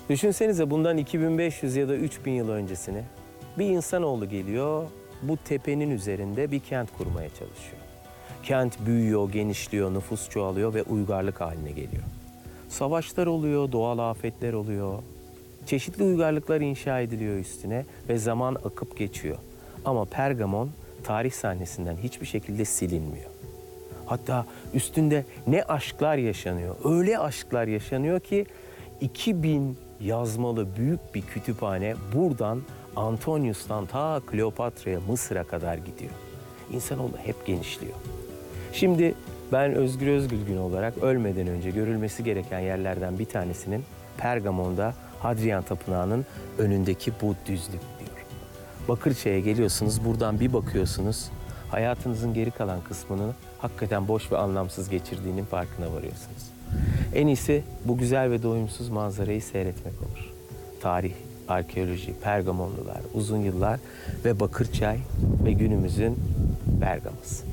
Düşünsenize bundan 2500 ya da 3000 yıl öncesine bir insanoğlu geliyor, bu tepenin üzerinde bir kent kurmaya çalışıyor. Kent büyüyor, genişliyor, nüfus çoğalıyor ve uygarlık haline geliyor. Savaşlar oluyor, doğal afetler oluyor. Çeşitli uygarlıklar inşa ediliyor üstüne ve zaman akıp geçiyor. Ama Pergamon tarih sahnesinden hiçbir şekilde silinmiyor. Hatta üstünde ne aşklar yaşanıyor, öyle aşklar yaşanıyor ki 2000 yazmalı büyük bir kütüphane buradan Antonius'tan ta Kleopatra'ya, Mısır'a kadar gidiyor. İnsanoğlu hep genişliyor. Şimdi ben Özgür Özgülgün olarak ölmeden önce görülmesi gereken yerlerden bir tanesinin Pergamon'da Hadrian Tapınağı'nın önündeki bu düzlük diyor. Bakırçay'a geliyorsunuz, buradan bir bakıyorsunuz, hayatınızın geri kalan kısmını hakikaten boş ve anlamsız geçirdiğinin farkına varıyorsunuz. En iyisi bu güzel ve doyumsuz manzarayı seyretmek olur. Tarih, arkeoloji, Pergamonlular, uzun yıllar ve Bakırçay ve günümüzün Bergama'sı.